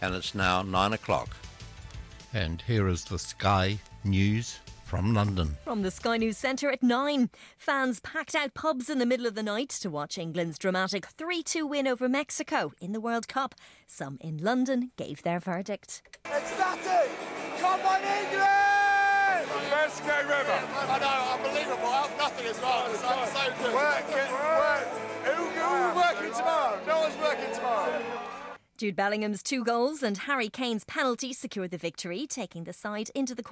and it's now 9 o'clock. And here is the Sky News from London. From the Sky News Centre at 9. Fans packed out pubs in the middle of the night to watch England's dramatic 3-2 win over Mexico in the World Cup. Some in London gave their verdict. It's Natty! Come on, England! Best game ever. I know, unbelievable. I have nothing as well. It's so good. Work. Who's working tomorrow? No one's working tomorrow. Jude Bellingham's 2 goals and Harry Kane's penalty secured the victory, taking the side into the